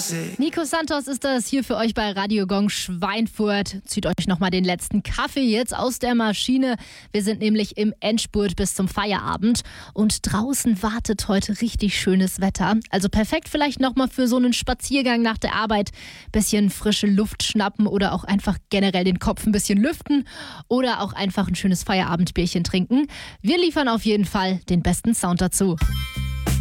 Nico Santos ist das hier für euch bei Radio Gong Schweinfurt. Zieht euch nochmal den letzten Kaffee jetzt aus der Maschine. Wir sind nämlich im Endspurt bis zum Feierabend. Und draußen wartet heute richtig schönes Wetter. Also perfekt vielleicht nochmal für so einen Spaziergang nach der Arbeit. Bisschen frische Luft schnappen oder auch einfach generell den Kopf ein bisschen lüften. Oder auch einfach ein schönes Feierabendbierchen trinken. Wir liefern auf jeden Fall den besten Sound dazu.